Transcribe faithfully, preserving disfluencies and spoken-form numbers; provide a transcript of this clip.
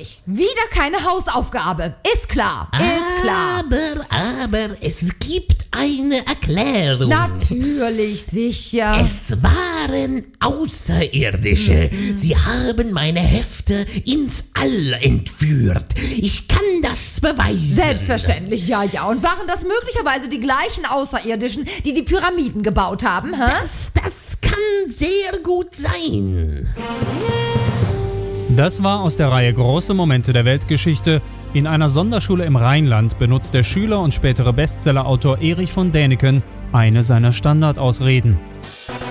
Wirklich, wieder keine Hausaufgabe. Ist klar, ist klar. Aber, aber, es gibt eine Erklärung. Natürlich, sicher. Es waren Außerirdische. Mhm. Sie haben meine Hefte ins All entführt. Ich kann das beweisen. Selbstverständlich, ja, ja. Und waren das möglicherweise die gleichen Außerirdischen, die die Pyramiden gebaut haben, hä? Das, das kann sehr gut sein. Das war aus der Reihe Große Momente der Weltgeschichte. In einer Sonderschule im Rheinland benutzt der Schüler und spätere Bestsellerautor Erich von Däniken eine seiner Standardausreden.